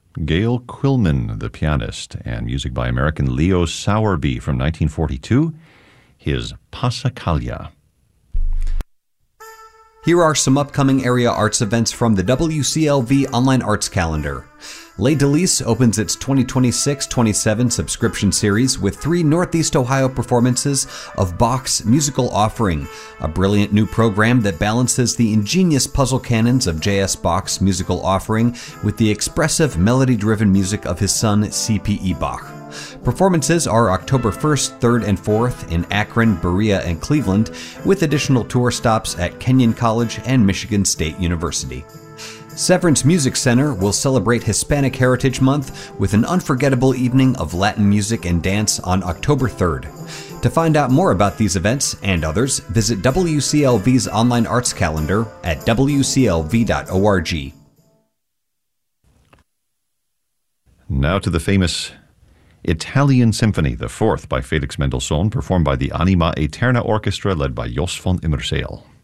Gail Quillman, the pianist, and music by American Leo Sowerby from 1942, his Passacaglia. Here are some upcoming area arts events from the WCLV Online Arts Calendar. Les Délices opens its 2026-27 subscription series with 3 Northeast Ohio performances of Bach's Musical Offering, a brilliant new program that balances the ingenious puzzle canons of J.S. Bach's Musical Offering with the expressive, melody-driven music of his son C.P.E. Bach. Performances are October 1st, 3rd, and 4th in Akron, Berea, and Cleveland, with additional tour stops at Kenyon College and Michigan State University. Severance Music Center will celebrate Hispanic Heritage Month with an unforgettable evening of Latin music and dance on October 3rd. To find out more about these events and others, visit WCLV's online arts calendar at wclv.org. Now to the famous Italian Symphony, the 4th by Felix Mendelssohn, performed by the Anima Eterna Orchestra led by Jos von Immerseel.